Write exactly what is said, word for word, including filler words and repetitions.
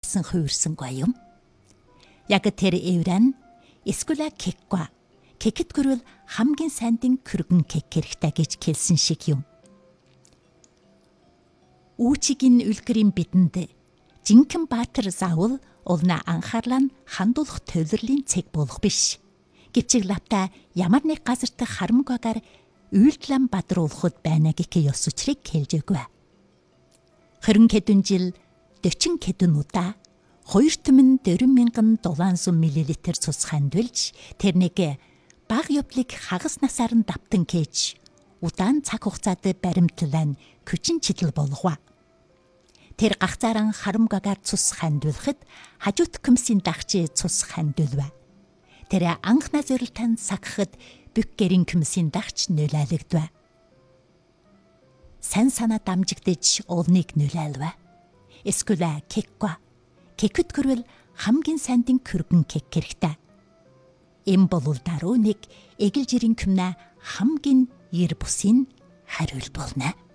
болсон хувирсангүй юм. Яг тэр эврэн эсвэл кеква кекэт гөрвөл хамгийн сайндын көргөн кек хэрэгтэй гэж хэлсэн шиг юм. Үүчигийн үлгэрийн бидэнд жинхэнэ баатар заавал улна анхаарлаа нь хандуулах төвлөрлийн цэг болох биш. Гэвч лавта ямар нэг газар дах харамгаагаар үйлдэлэн бадруулахд байна гэх ёс учрыг хэлж өгөө. Харин хэдэн жил дөчин хэдэн удаа хоёр түмэн дөрвөн мянган долоонсот миллилитр цус хандвилж тэрнийг баг явдлыг хагас насаар нь давтан кэж удаан цаг хугацаад баримтлан хүчин чидэл болгоо. Тэр гахцааран харамгаагаар цус хандвилахад хажуут көмсийн дагчи цус хандвилва. Тэр анхна зөрөлтөн сагхад бүх гэрийн көмсийн дагч нөлөөлөгдвэ. Сан санаа дамжигдэж уулныг нөлөөлвэ. Эсвэл кеква кекэт гөрвөл хамгийн сайндын көргөн кек хэрэгтэй. Эм болвол даруй нэг эгэл жирийн көмнө хамгийн ир бусын хариул болно.